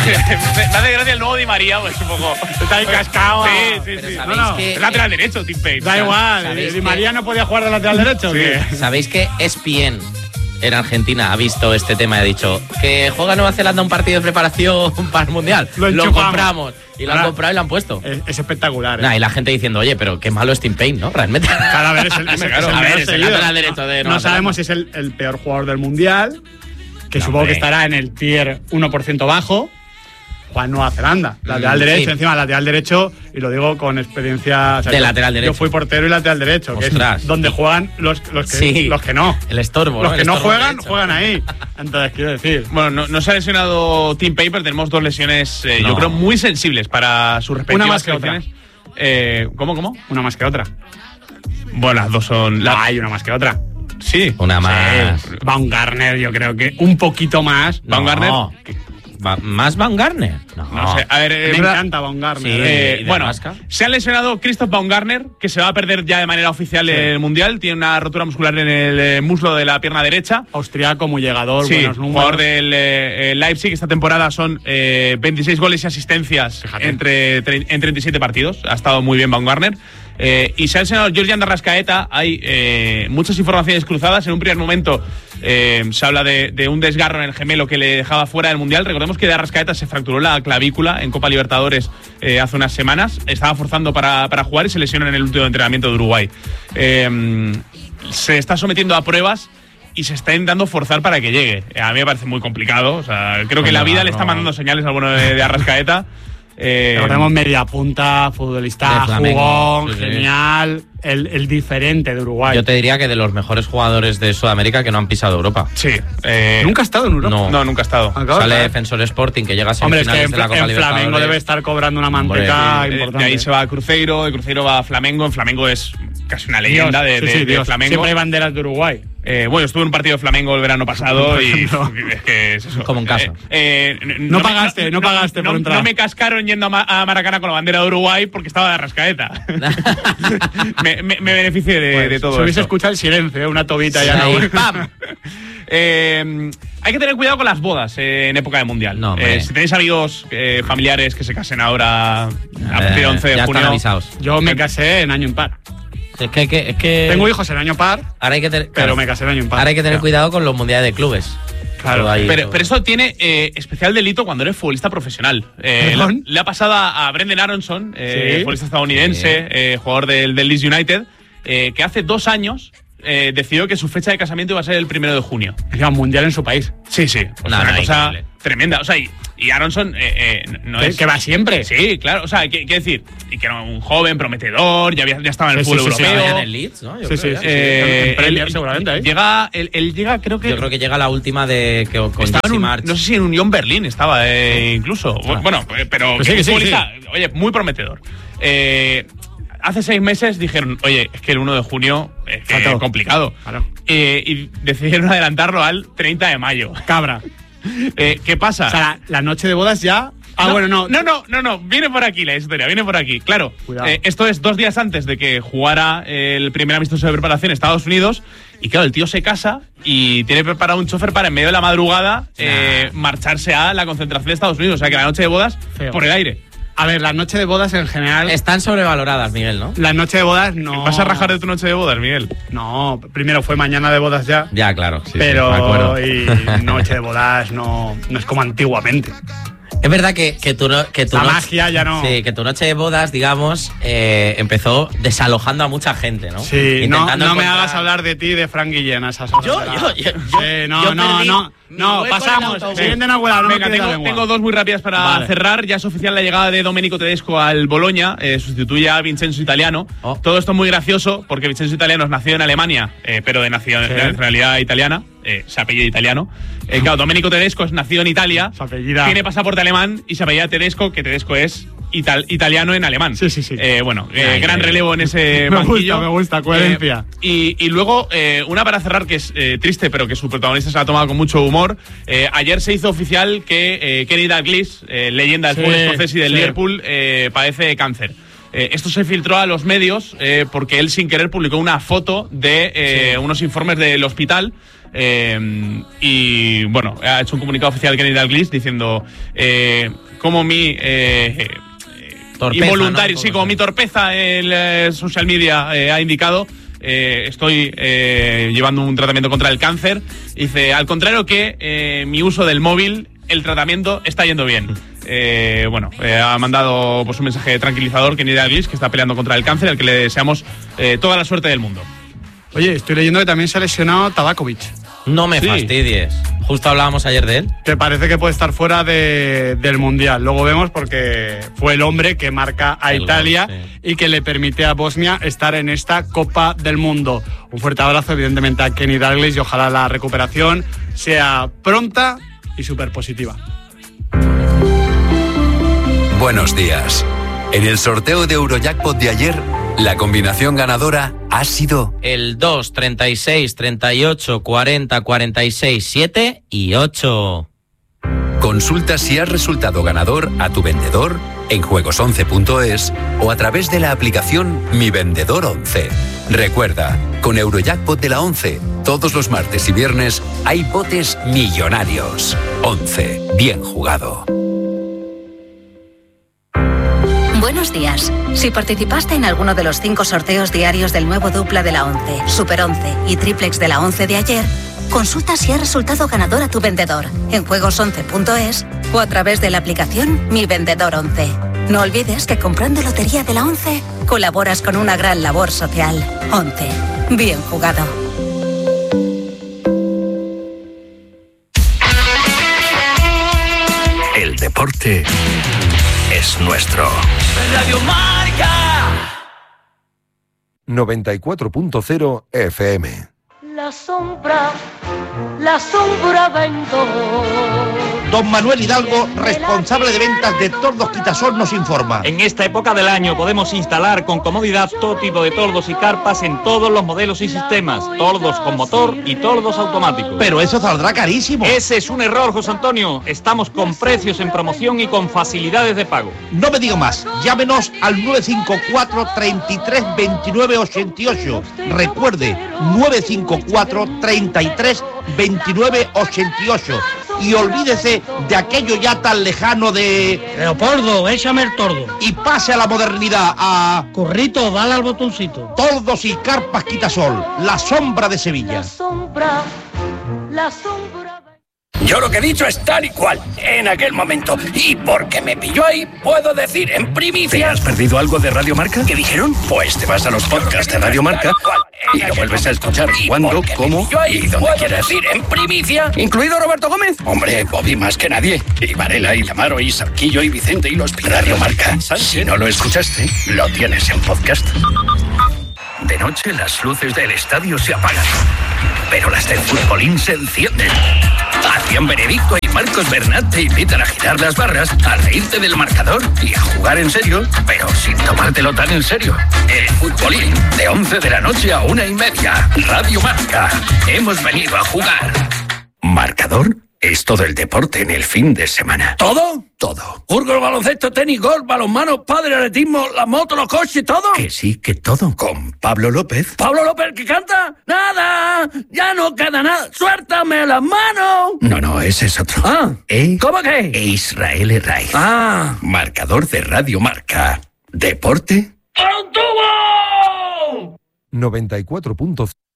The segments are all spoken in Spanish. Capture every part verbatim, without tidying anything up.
Me hace gracia el nuevo Di María, pues un poco. Está ahí cascado. Sí, sí, sí. ¿Sabéis No, no. que Es lateral derecho, Tim Payne. Da igual, ¿Sabéis Di que- María no podía jugar de lateral derecho. Sí. ¿Qué? ¿Sabéis que E S P N en Argentina ha visto este tema y ha dicho que juega Nueva Zelanda un partido de preparación para el Mundial? Lo Lo, enchufamos. compramos. Y lo han Ahora- comprado y lo han puesto. Es, es espectacular. ¿eh? Nah, y la gente diciendo, oye, pero qué malo es Tim Payne, ¿no? Realmente. Cada vez es el, es el Claro, menos a ver, es el seguido. lateral derecho de No, Nueva no sabemos si Zelanda. es el, el peor jugador del mundial, que No, supongo hombre. que estará en el tier uno por ciento bajo. Juan Nueva Zelanda, lateral Mm, derecho, sí. encima lateral derecho, y lo digo con experiencia. O sea, De yo- lateral derecho. Yo fui portero y lateral derecho, que Ostras. es donde juegan los, los, que, Sí. los que no. El estorbo, Los ¿no? que El no estorbo juegan, derecho. juegan ahí. Entonces, quiero decir. Bueno, no, no se ha lesionado Tim Payne, pero tenemos dos lesiones, eh, No. yo creo, muy sensibles para sus respectivas Una más que otra. selecciones. Eh, ¿Cómo, cómo? Una más que otra. Bueno, las dos son. La La... hay una más que otra. Sí. Una más. Sí. Baumgartner, yo creo que un poquito más. No. Baumgartner. Va- ¿Más Baumgartner? No. No sé, a ver, eh, Me verdad- encanta Baumgartner. Sí. eh. Eh, ¿Y de bueno, Rasca? se ha lesionado Christoph Baumgartner, que se va a perder ya de manera oficial el Mundial. Tiene una rotura muscular en el eh, muslo de la pierna derecha. Austriaco, muy llegador, Sí, buenos números. jugador del eh, eh, Leipzig. Esta temporada son eh, veintiséis goles y asistencias Fíjate. entre, tre- en treinta y siete partidos. Ha estado muy bien Baumgartner. Eh, y se ha lesionado Georgian de Arrascaeta. Hay eh, muchas informaciones cruzadas. En un primer momento eh, se habla de, de un desgarro en el gemelo que le dejaba fuera del Mundial. Recordemos que de Arrascaeta se fracturó la clavícula en Copa Libertadores eh, hace unas semanas. Estaba forzando para, para jugar y se lesionó en el último entrenamiento de Uruguay. Eh, se está sometiendo a pruebas y se está intentando forzar para que llegue. A mí me parece muy complicado. O sea, creo que Bueno, la vida le no. está mandando señales al bueno de, de Arrascaeta. Eh, Recordemos media punta, futbolista, De Flamengo, jugón, sí, sí. genial, el, el diferente de Uruguay. Yo te diría que de los mejores jugadores de Sudamérica que no han pisado Europa. sí. eh, ¿Nunca ha estado en Europa? No. No, nunca ha estado. Acabo de Sale caer. Defensor Sporting, que llega a Hombre, es que semifinales en, de la Copa en Flamengo Libertadores. debe estar cobrando una Hombre, manteca Eh, importante. de ahí se va a Cruzeiro, de Cruzeiro va a Flamengo. En Flamengo es casi una Dios, leyenda de, sí, de- sí, de Dios. Flamengo. Siempre hay banderas de Uruguay. Eh, bueno, estuve en un partido de Flamengo el verano pasado Por y ejemplo. es que es eso. Como en casa. Eh, eh, No me- pagaste, no pagaste por no, entrar. No me cascaron yendo a, Ma- a Maracaná con la bandera de Uruguay porque estaba de Arrascaeta. me, me, me beneficié de, Pues, de todo se hubiese esto. escuchado el silencio, ¿eh? Una tobita ya. Ahí, no. ¡pam! Eh, hay que tener cuidado con las bodas eh, en época de mundial. No, hombre. Eh, si tenéis amigos eh, familiares que se casen ahora a partir Eh, del once de ya junio. están avisados. Yo me casé en año impar. Es que, que- es que Tengo hijos en año par, ahora hay que tener, pero claro, me casé en año impar. ahora hay que tener Claro. cuidado con los mundiales de clubes. Claro, Todo ahí, Pero, todo. pero eso tiene eh, especial delito cuando eres futbolista profesional. Eh, le, ¿Perdón? le ha pasado a, a Brendan Aronson, eh, Sí. futbolista estadounidense, Sí. eh, jugador del, del Leeds United, eh, que hace dos años eh, decidió que su fecha de casamiento iba a ser el primero de junio. Encima, mundial en su país. Sí, sí. O sea, No, una no, cosa increíble. tremenda. O sea, y, y Aronson eh, eh, no Que- es. que va siempre. Sí, claro. O sea, ¿qué quiere decir? Y que era un joven, prometedor, ya, había, ya estaba en el Sí, fútbol sí, sí, sí, europeo. Estaba en el Leeds, ¿no? Yo Sí, creo sí, ya. sí. Eh, En Premier él- seguramente, ¿eh? Llega, él, él llega, creo que. Yo creo que llega la última de que con Estaba en Jesse un- March. no sé si en Unión Berlín estaba eh, incluso. Bueno, eh, pero Que sí, que que sí, futbolista, oye, muy prometedor. Eh, hace seis meses dijeron, oye, es que el uno de junio es que Fatal. es complicado. Claro. Eh, y decidieron adelantarlo al treinta de mayo. Cabra. Eh, ¿Qué pasa? O sea, la, la noche de bodas ya. Ah, no, bueno, no. No, no, no, no. Viene por aquí la historia, viene por aquí. Claro, Cuidado. eh, esto es dos días antes de que jugara el primer amistoso de preparación en Estados Unidos. Y claro, el tío se casa y tiene preparado un chofer para en medio de la madrugada eh, marcharse a la concentración de Estados Unidos. O sea que la noche de bodas Feo. por el aire. A ver, la noche de bodas en general. Están sobrevaloradas, Miguel, ¿no? La noche de bodas no. ¿Vas a rajar de tu noche de bodas, Miguel? No, primero fue mañana de bodas ya. Ya, claro. Sí, sí, pero me acuerdo. y noche de bodas no, no es como antiguamente. Es verdad que, que tu, no- que tu La noche- magia ya no. Sí, que tu noche de bodas, digamos, eh, empezó desalojando a mucha gente, ¿no? Sí, no, Intentando no me encontrar- hagas hablar de ti y de Frank Guillén a esas horas. Yo, de la- yo, yo, Sí, yo- no, yo no, perdí no, mi no, hueco en el pasamos. autobús. Siguiente Nahuela, no Venga, me tengo, quede lengua. tengo dos muy rápidas para Vale. cerrar. Ya es oficial la llegada de Domenico Tedesco al Bologna, eh, sustituye a Vincenzo Italiano. Oh. Todo esto es muy gracioso porque Vincenzo Italiano es nacido en Alemania, eh, pero de nacion- Sí. de nacionalidad italiana, eh, se apellida italiano. Eh, claro, Domenico Tedesco es nacido en Italia, Se apellida- tiene pasaporte alemán y se apellida Tedesco, que Tedesco es ital- italiano en alemán. Sí, sí, sí. Eh, bueno, eh, Ay, gran ay, relevo en ese Me banquillo. gusta, me gusta, coherencia. Eh, y, y luego, eh, una para cerrar que es eh, triste, pero que su protagonista se la ha tomado con mucho humor. Eh, ayer se hizo oficial que eh, Kenny Dalglish, eh, leyenda del Sí, fútbol escocés y del sí. Liverpool, eh, padece cáncer. Eh, esto se filtró a los medios eh, porque él sin querer publicó una foto de eh, unos informes del hospital Eh, y bueno, ha hecho un comunicado oficial Kenny Dalglish diciendo eh, como mi eh, Torpeza, involuntario, ¿no? sí, como mi torpeza en eh, social media eh, ha indicado, eh, estoy eh, llevando un tratamiento contra el cáncer. Dice, al contrario que eh, mi uso del móvil, el tratamiento está yendo bien. Eh, bueno, eh, ha mandado pues, un mensaje tranquilizador Kenny Dalglish, que está peleando contra el cáncer, al que le deseamos eh, toda la suerte del mundo. Oye, estoy leyendo que también se ha lesionado Tabakovic. No me Sí. fastidies. Justo hablábamos ayer de él. Que parece que puede estar fuera de, del Mundial. Luego vemos porque fue el hombre que marca a El Italia gol, sí. y que le permite a Bosnia estar en esta Copa del Mundo. Un fuerte abrazo, evidentemente, a Kenny Dalglish y ojalá la recuperación sea pronta y súper positiva. Buenos días. En el sorteo de Eurojackpot de ayer, la combinación ganadora ha sido El dos, treinta y seis, treinta y ocho, cuarenta, cuarenta y seis, siete y ocho. Consulta si has resultado ganador a tu vendedor en juegos once punto es o a través de la aplicación Mi Vendedor once. Recuerda, con Eurojackpot de la once, todos los martes y viernes hay botes millonarios. once. Bien jugado. Buenos días. Si participaste en alguno de los cinco sorteos diarios del nuevo dupla de la once, Super once y triplex de la once de ayer, consulta si ha resultado ganador a tu vendedor en juegos once punto es o a través de la aplicación Mi Vendedor once. No olvides que comprando Lotería de la once colaboras con una gran labor social. once. Bien jugado. El deporte es nuestro. Radio Marca. noventa y cuatro punto cero F M. La sombra, la sombra vendo. Don Manuel Hidalgo, responsable de ventas de Tordos Quitasol, nos informa. En esta época del año podemos instalar con comodidad todo tipo de tordos y carpas en todos los modelos y sistemas. Tordos con motor y tordos automáticos. Pero eso saldrá carísimo. Ese es un error, José Antonio. Estamos con precios en promoción y con facilidades de pago. No me digo más. Llámenos al nueve cinco cuatro, treinta y tres, veintinueve ochenta y ocho. Recuerde, nueve cinco cuatro, treinta y tres, veintinueve ochenta y ocho. Y olvídese de aquello ya tan lejano de... Leopoldo, échame el tordo. Y pase a la modernidad, a... Currito, dale al botoncito. Tordos y carpas Quitasol, la sombra de Sevilla. La sombra, la sombra. Yo lo que he dicho es tal y cual, en aquel momento. Y porque me pilló ahí, puedo decir en primicia... ¿Te has perdido algo de Radio Marca? ¿Qué dijeron? Pues te vas a los podcasts de Radio Marca y lo vuelves a escuchar cuando, cómo y donde quieras. Decir en primicia, incluido Roberto Gómez. Hombre, Bobby más que nadie. Y Varela, y Lamaro, y Sarquillo, y Vicente, y los Radio Marca. Si no lo escuchaste, lo tienes en podcast. De noche las luces del estadio se apagan, pero las del futbolín se encienden. Adrián Benedicto y Marcos Bernat te invitan a girar las barras, a reírte del marcador y a jugar en serio, pero sin tomártelo tan en serio. El futbolín, de once de la noche a una y media. Radio Marca. Hemos venido a jugar. Marcador es todo el deporte en el fin de semana. ¿Todo? Todo. Fútbol, baloncesto, tenis, golf, balonmano, padre, atletismo, la moto, los coches, ¿todo? Que sí, que todo. Con Pablo López. ¿Pablo López que canta? ¡Nada! ¡Ya no queda nada! ¡Suéltame las manos! No, no, ese es otro. Ah. ¿Eh? ¿Cómo que? E Israel Herraiz. Ah. Marcador de Radio Marca. ¿Deporte? ¡Antubo! noventa y cuatro punto cero.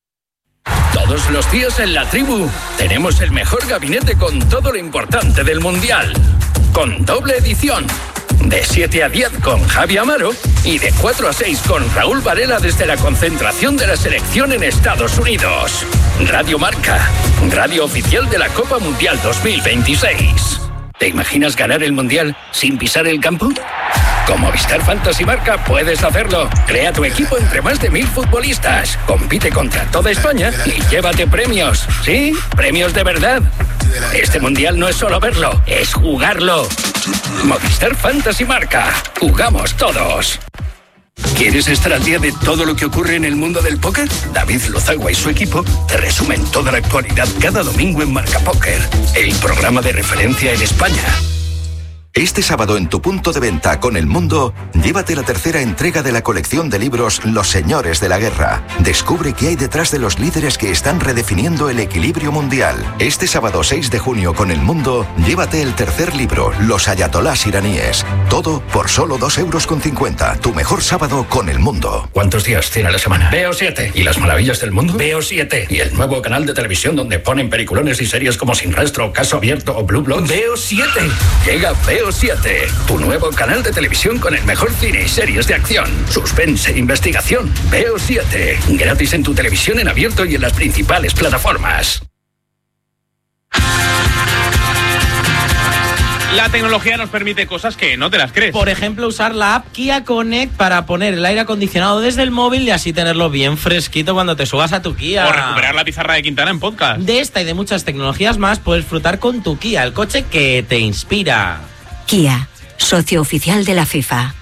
Todos los días en la tribu tenemos el mejor gabinete con todo lo importante del Mundial. Con doble edición. De siete a diez con Javi Amaro y de cuatro a seis con Raúl Varela desde la concentración de la selección en Estados Unidos. Radio Marca, radio oficial de la Copa Mundial dos mil veintiséis. ¿Te imaginas ganar el Mundial sin pisar el campo? Con Movistar Fantasy Marca puedes hacerlo. Crea tu equipo entre más de mil futbolistas. Compite contra toda España y llévate premios. ¿Sí? Premios de verdad. Este Mundial no es solo verlo, es jugarlo. Movistar Fantasy Marca. Jugamos todos. ¿Quieres estar al día de todo lo que ocurre en el mundo del póker? David Lozagua y su equipo te resumen toda la actualidad cada domingo en Marca Póker, el programa de referencia en España. Este sábado en tu punto de venta con El Mundo, llévate la tercera entrega de la colección de libros Los Señores de la Guerra. Descubre qué hay detrás de los líderes que están redefiniendo el equilibrio mundial. Este sábado seis de junio con El Mundo, llévate el tercer libro, Los Ayatolás iraníes. Todo por solo dos euros con cincuenta. Tu mejor sábado con El Mundo. ¿Cuántos días tiene la semana? Veo siete. ¿Y las maravillas del mundo? Veo siete. ¿Y el nuevo canal de televisión donde ponen peliculones y series como Sin Rastro, Caso Abierto o Blue Bloods? Veo siete. Llega Veo siete, tu nuevo canal de televisión con el mejor cine y series de acción, suspense, investigación. Veo siete. Gratis en tu televisión en abierto y en las principales plataformas. La tecnología nos permite cosas que no te las crees. Por ejemplo, usar la app Kia Connect para poner el aire acondicionado desde el móvil y así tenerlo bien fresquito cuando te subas a tu Kia. O recuperar la pizarra de Quintana en podcast. De esta y de muchas tecnologías más puedes disfrutar con tu Kia, el coche que te inspira. Kia, socio oficial de la FIFA.